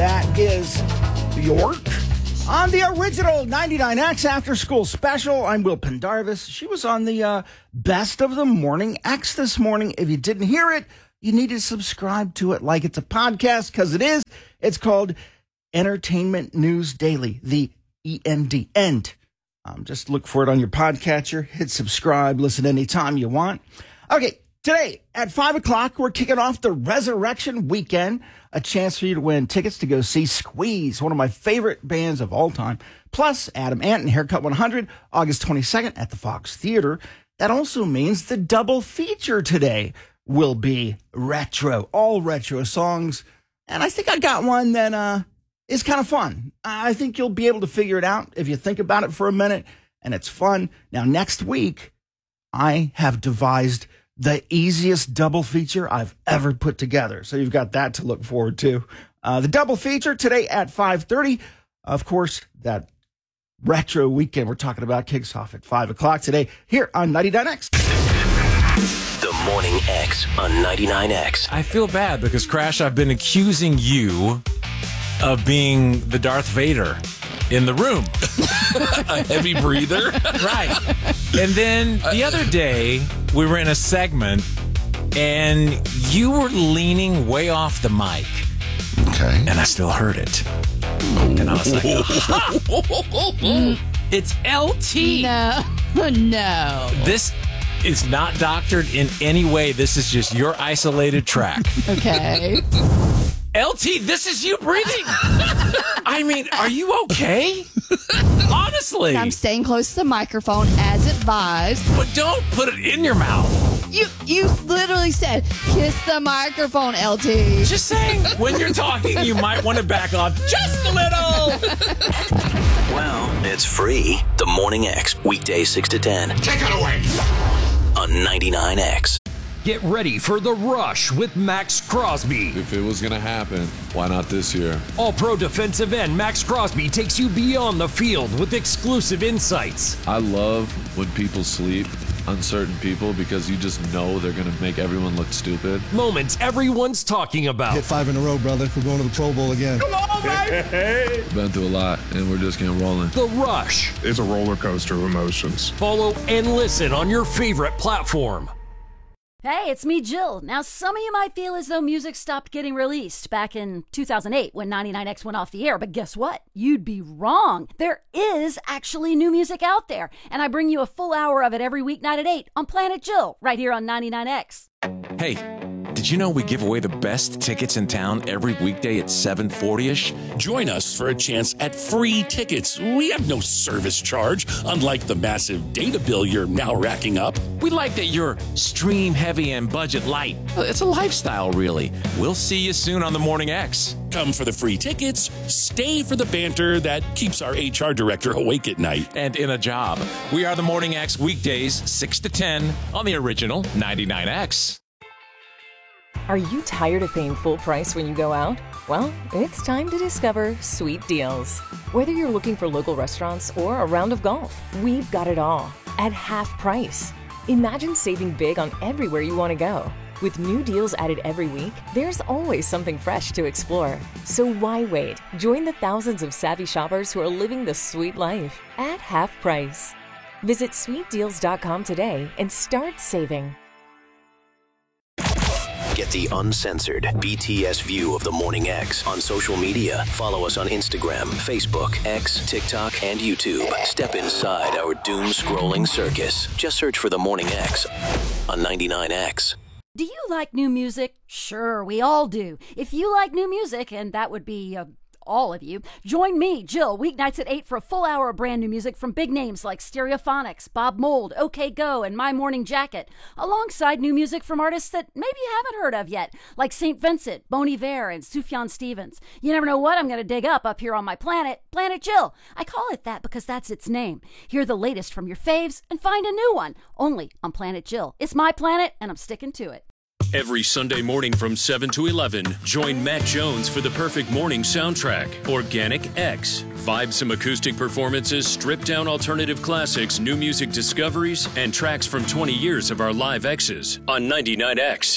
That is Bjork on the original 99X After School Special. I'm Will Pendarvis. She was on the Best of the Morning X this morning. If you didn't hear it, you need to subscribe to it like it's a podcast, because it is. It's called Entertainment News Daily, the END. End. Just look for it on your podcatcher. Hit subscribe. Listen anytime you want. Okay, today at 5 o'clock, we're kicking off the Resurrection Weekend. A chance for you to win tickets to go see Squeeze, one of my favorite bands of all time. Plus, Adam Ant and Haircut 100, August 22nd at the Fox Theater. That also means the double feature today will be retro, all retro songs. And I think I got one that is kind of fun. I think you'll be able to figure it out if you think about it for a minute, and it's fun. Now, next week, I have devised the easiest double feature I've ever put together. So you've got that to look forward to. The double feature today at 5:30. Of course, that retro weekend we're talking about kicks off at 5 o'clock today here on 99X. The Morning X on 99X. I feel bad because, Crash, I've been accusing you of being the Darth Vader in the room. A heavy breather? Right. And then the other day, we were in a segment, and you were leaning way off the mic. Okay. And I still heard it. And I was like, it's LT. No. This is not doctored in any way. This is just your isolated track. Okay. LT, this is you breathing. I mean, are you okay? Honestly. I'm staying close to the microphone as advised. But don't put it in your mouth. You literally said, kiss the microphone, LT. Just saying, when you're talking, you might want to back off just a little. Well, it's free. The Morning X, weekday 6 to 10. Take it away. On 99X. Get ready for The Rush with Max Crosby. If it was going to happen, why not this year? All-pro defensive end Max Crosby takes you beyond the field with exclusive insights. I love when people sleep on certain people because you just know they're going to make everyone look stupid. Moments everyone's talking about. Hit 5 in a row, brother. We're going to the Pro Bowl again. Come on, baby! Been through a lot, and we're just getting rolling. The Rush. It's a roller coaster of emotions. Follow and listen on your favorite platform. Hey, it's me, Jill. Now, some of you might feel as though music stopped getting released back in 2008 when 99X went off the air, but guess what? You'd be wrong. There is actually new music out there, and I bring you a full hour of it every weeknight at 8 on Planet Jill, right here on 99X. Hey, did you know we give away the best tickets in town every weekday at 7:40-ish? Join us for a chance at free tickets. We have no service charge, unlike the massive data bill you're now racking up. We like that you're stream heavy and budget light. It's a lifestyle, really. We'll see you soon on the Morning X. Come for the free tickets, stay for the banter that keeps our HR director awake at night. And in a job. We are the Morning X weekdays, 6 to 10 on the original 99X. Are you tired of paying full price when you go out? Well, it's time to discover Sweet Deals. Whether you're looking for local restaurants or a round of golf, we've got it all at half price. Imagine saving big on everywhere you want to go. With new deals added every week, there's always something fresh to explore. So why wait? Join the thousands of savvy shoppers who are living the sweet life at half price. Visit sweetdeals.com today and start saving. Get the uncensored BTS view of the Morning X on social media. Follow us on Instagram, Facebook, X, TikTok, and YouTube. Step inside our doom-scrolling circus. Just search for the Morning X on 99X. Do you like new music? Sure, we all do. If you like new music, and that would be all of you, join me, Jill, weeknights at 8 for a full hour of brand new music from big names like Stereophonics, Bob Mould, OK Go, and My Morning Jacket, alongside new music from artists that maybe you haven't heard of yet, like St. Vincent, Bon Iver, and Sufjan Stevens. You never know what I'm going to dig up here on my planet, Planet Jill. I call it that because that's its name. Hear the latest from your faves and find a new one, only on Planet Jill. It's my planet, and I'm sticking to it. Every Sunday morning from 7 to 11, join Matt Jones for the perfect morning soundtrack, Organic X. Vibe some acoustic performances, stripped down alternative classics, new music discoveries, and tracks from 20 years of our live X's on 99X.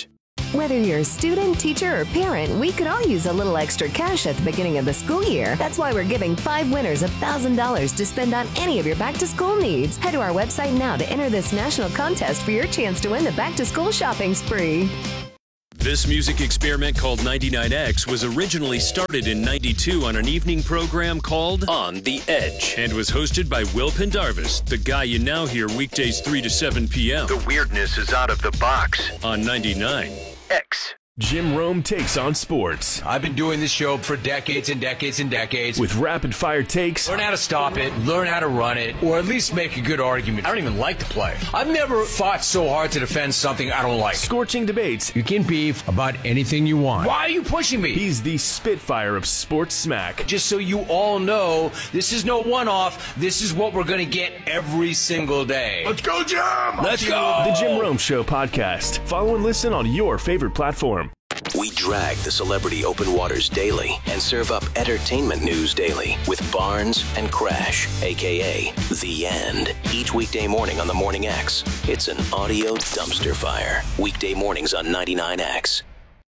Whether you're a student, teacher, or parent, we could all use a little extra cash at the beginning of the school year. That's why we're giving 5 winners $1,000 to spend on any of your back-to-school needs. Head to our website now to enter this national contest for your chance to win the back-to-school shopping spree. This music experiment called 99X was originally started in 92 on an evening program called On the Edge and was hosted by Will Pendarvis, the guy you now hear weekdays 3 to 7 p.m. The weirdness is out of the box. On 99X. Jim Rome takes on sports. I've been doing this show for decades and decades and decades. With rapid-fire takes. Learn how to stop it, learn how to run it, or at least make a good argument. I don't even like the play. I've never fought so hard to defend something I don't like. Scorching debates. You can beef about anything you want. Why are you pushing me? He's the Spitfire of sports smack. Just so you all know, this is no one-off. This is what we're going to get every single day. Let's go, Jim! Let's go! The Jim Rome Show podcast. Follow and listen on your favorite platform. We drag the celebrity open waters daily and serve up entertainment news daily with Barnes and Crash, a.k.a. The End. Each weekday morning on the Morning X. It's an audio dumpster fire. Weekday mornings on 99X.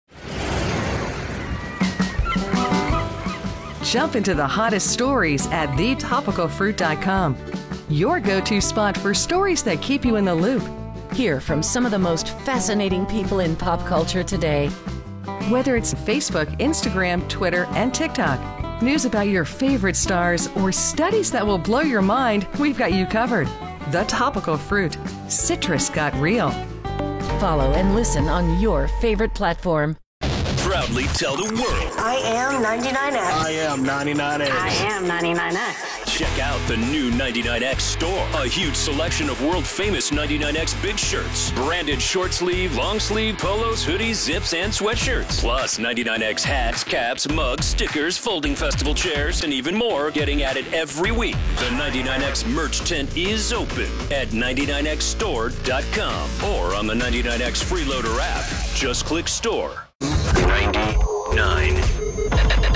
Jump into the hottest stories at thetopicalfruit.com. Your go-to spot for stories that keep you in the loop. Hear from some of the most fascinating people in pop culture today. Whether it's Facebook, Instagram, Twitter, and TikTok, news about your favorite stars, or studies that will blow your mind, we've got you covered. The Topical Fruit. Citrus got real. Follow and listen on your favorite platform. Proudly tell the world. I am 99X. I am 99X. I am 99X. Check out the new 99X store. A huge selection of world-famous 99X big shirts. Branded short sleeve, long sleeve, polos, hoodies, zips, and sweatshirts. Plus 99X hats, caps, mugs, stickers, folding festival chairs, and even more getting added every week. The 99X merch tent is open at 99xstore.com or on the 99X freeloader app. Just click store. 99.